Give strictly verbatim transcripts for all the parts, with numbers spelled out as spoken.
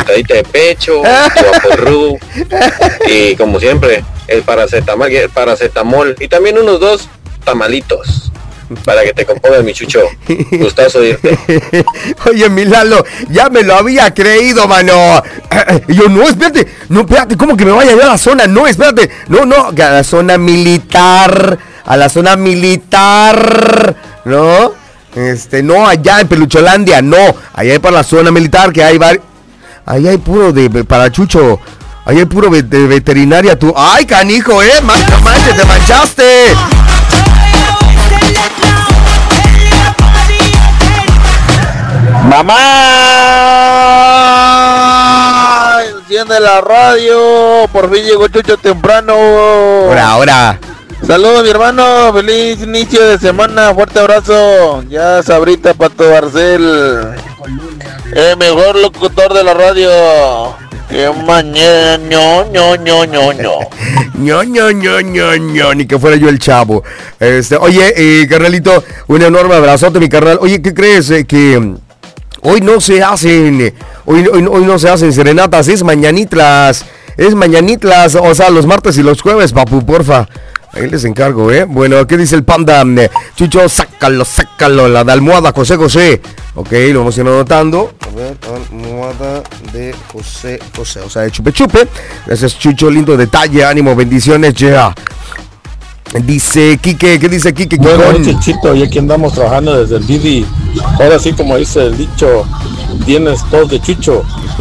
entradita de pecho, tu vaporru y como siempre, el paracetamol, el paracetamol y también unos dos tamalitos. Para que te compongas, mi Chucho. Gustazo irte. Oye, mi Lalo, ya me lo había creído, mano. Y yo, no, espérate, no, espérate, ¿cómo que me vaya a la zona? No, espérate, no, no, a la zona militar, a la zona militar, ¿no? Este, no, allá en Pelucholandia, no, allá hay para la zona militar, que hay varios, allá hay puro de, para Chucho, allá hay puro de veterinaria, tú, ay, canijo, eh, mancha, mancha, te manchaste. ¡Mamá! Enciende la radio. Por fin llegó Chucho temprano. Ahora, ahora. Saludos, mi hermano. Feliz inicio de semana. Fuerte abrazo. Ya Sabrita Pato Barcel. El mejor locutor de la radio. Que mañana. ño, ño, ño, ño, ño. ño, ño, ño, ño, ño. Ni que fuera yo el chavo. Este, oye, eh, carnalito, un enorme abrazote, mi carnal. Oye, ¿qué crees? Eh, que hoy no se hacen, hoy, hoy, hoy no se hacen serenatas, es mañanitlas, es mañanitlas, o sea, los martes y los jueves, papu, porfa. Ahí les encargo, ¿eh? Bueno, ¿qué dice el panda? Chucho, sácalo, sácalo, la de almohada José José. Ok, lo vamos a ir anotando. A ver, almohada de José José, o sea, de chupe chupe. Gracias, Chucho, lindo detalle, ánimo, bendiciones, ya. Yeah. Dice Quique, ¿qué dice Quique? Bueno, Chichito, y aquí andamos trabajando desde el Didi. Ahora sí, como dice el dicho, tienes tos de Chucho.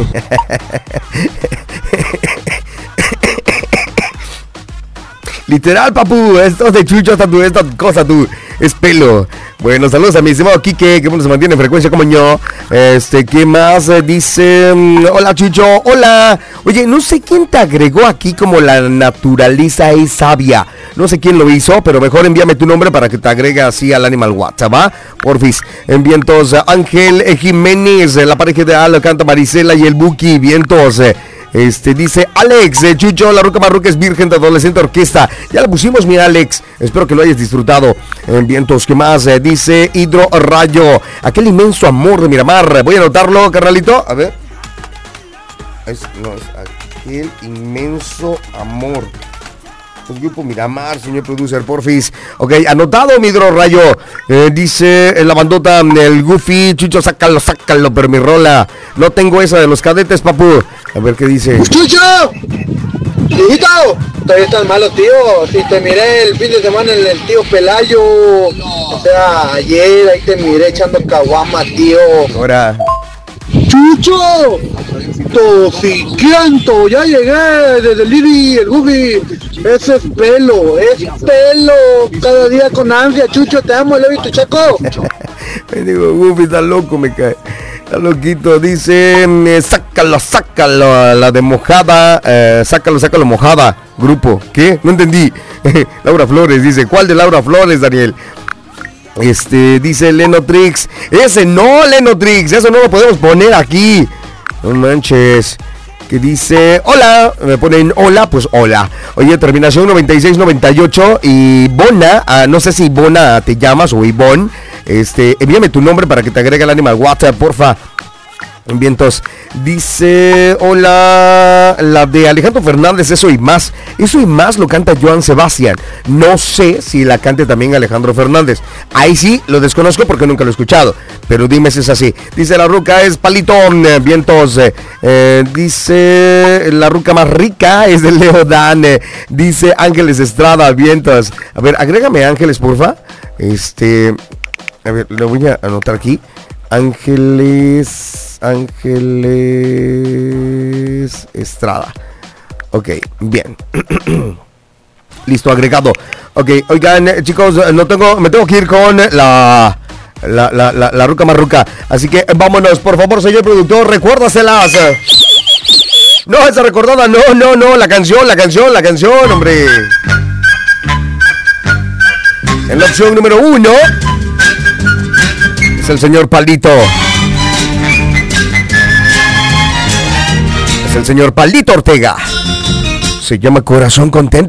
Literal, papu, esto de Chucho, esta, tu, esta cosa, tú, es pelo. Bueno, saludos a mi estimado Quique, que bueno, se mantiene en frecuencia como yo. Este, ¿qué más? Eh, dice, um, hola Chucho, hola. Oye, no sé quién te agregó aquí como la naturaleza es sabia. No sé quién lo hizo, pero mejor envíame tu nombre para que te agregue así al Animal WhatsApp, ¿va? Porfis, vientos, Ángel Jiménez, la pareja de Al, canta Marisela y el Buki, vientos. Este, dice Alex, eh, Chucho, la Ruca Marruca es virgen de adolescente orquesta. Ya la pusimos, mi Alex. Espero que lo hayas disfrutado. En vientos, ¿qué más? Eh, dice Hidro Rayo. Aquel inmenso amor de Miramar. Voy a anotarlo, carnalito. A ver. Es, no, es aquel inmenso amor. El grupo Miramar, señor producer, porfis. Ok, anotado, mi Hidro Rayo. Eh, dice la bandota, el Goofy. Chucho, sácalo, sácalo, pero mi rola. No tengo esa de los cadetes, papu. A ver qué dice. ¡Chucho! ¡Hijito! Todavía estás malo, tío. Si te miré el fin de semana en el tío Pelayo. O sea, ayer ahí te miré echando caguama, tío. Ahora. ¡Chucho! ¡Tosiquiento! Ya llegué desde el Liri, el Goofy. Ese es pelo, es pelo. Cada día con ansia, Chucho, te amo, Levi, tu chaco. Me digo, Goofy está loco, me cae. Está loquito, dice, eh, sácalo, sácalo, la de mojada, eh, sácalo, sácalo, mojada, grupo, ¿qué? No entendí. Laura Flores dice, ¿cuál de Laura Flores, Daniel? Este, dice Lenotrix, ese no, Lenotrix, eso no lo podemos poner aquí. No manches. Que dice, hola, me ponen hola, pues hola. Oye, terminación noventa y seis noventa y ocho y Bona, ah, no sé si Bona te llamas o Ivonne. Este, envíame tu nombre para que te agregue el Animal WhatsApp, porfa. Vientos, dice, hola, la de Alejandro Fernández, Eso y Más. Eso y Más lo canta Joan Sebastián. No sé si la cante también Alejandro Fernández. Ahí sí, lo desconozco porque nunca lo he escuchado. Pero dime si es así. Dice la ruca es Palito, eh, Vientos. Eh, eh, dice la ruca más rica es de Leo Dan. Eh, dice Ángeles Estrada, Vientos. A ver, agrégame Ángeles, porfa. Este, a ver, lo voy a anotar aquí. Ángeles, Ángeles Estrada. Ok, bien. Listo, agregado. Ok, oigan, chicos, no tengo, me tengo que ir con la, la, la, la, la ruca marruca. Así que vámonos, por favor, señor productor, recuérdaselas. No, esa recordada, no, no, no, la canción, la canción, la canción, hombre. En la opción número uno es el señor Palito. Es el señor Palito Ortega. Se llama Corazón Contento.